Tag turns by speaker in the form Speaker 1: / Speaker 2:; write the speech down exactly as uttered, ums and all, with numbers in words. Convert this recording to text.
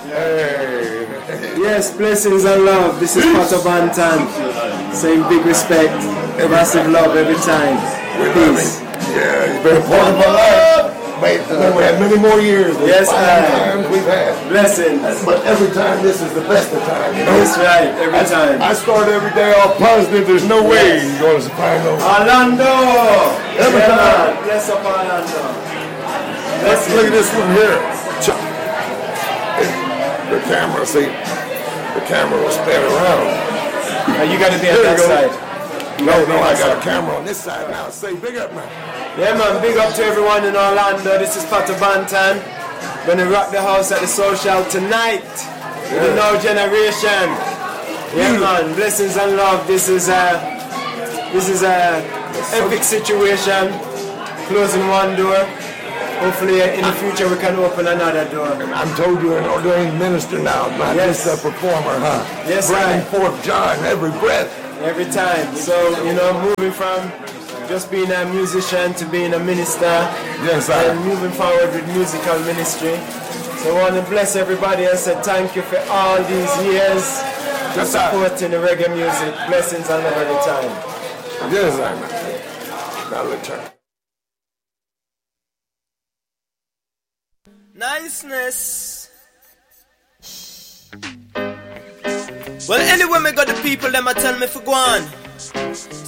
Speaker 1: Hey.
Speaker 2: Yes, blessings and love. This is Pato Bantan. Saying big respect, massive love every time. Peace.
Speaker 1: Yeah, he's been a part of my life. Mate, we had many more years.
Speaker 2: Yes,
Speaker 1: times we've had.
Speaker 2: Blessings.
Speaker 1: But every time, this is the best of time. You know?
Speaker 2: That's right, every time.
Speaker 1: I start every day all positive. There's no way
Speaker 2: Yes.
Speaker 1: you're going to find no.
Speaker 2: Orlando!
Speaker 1: Every
Speaker 2: yeah,
Speaker 1: time.
Speaker 2: man. Bless up Orlando.
Speaker 1: Let's look at this one here. The camera, see, the camera will spin around.
Speaker 2: Now you got to be
Speaker 1: There
Speaker 2: at that
Speaker 1: you go.
Speaker 2: side.
Speaker 1: No, no, I got a camera on this side now. Say big up, man.
Speaker 2: Yeah, man, big up to everyone in Orlando. This is Pato Bantan. Gonna rock the house at the social tonight with the No Generation. Yeah, man, blessings and love. This is a, this is a epic situation. Closing one door. Hopefully, in the future, we can open another door.
Speaker 1: I'm told you're an ordained minister now, not
Speaker 2: Yes.
Speaker 1: just a performer, huh?
Speaker 2: Yes,
Speaker 1: Bringing
Speaker 2: sir.
Speaker 1: forth John every breath.
Speaker 2: Every time. So, you know, moving from just being a musician to being a minister.
Speaker 1: Yes, sir.
Speaker 2: And moving forward with musical ministry. So I want to bless everybody and say thank you for all these years for
Speaker 1: Yes, sir.
Speaker 2: supporting the reggae music. Blessings and love every time.
Speaker 1: Yes, sir. Now let's turn.
Speaker 2: Niceness. Well, anyway, me got the people, them a tell me for go on.